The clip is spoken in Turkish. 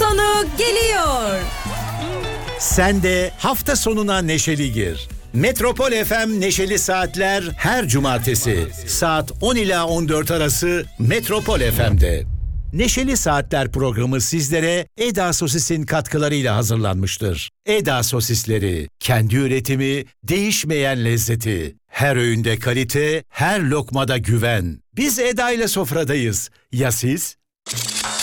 sonu geliyor. Sen de hafta sonuna neşeli gir. Metropol FM Neşeli Saatler her cumartesi saat 10 ila 14 arası Metropol FM'de. Neşeli Saatler programı sizlere Eda Sosis'in katkılarıyla hazırlanmıştır. Eda Sosisleri, kendi üretimi, değişmeyen lezzeti. Her öğünde kalite, her lokmada güven. Biz Eda ile sofradayız. Ya siz?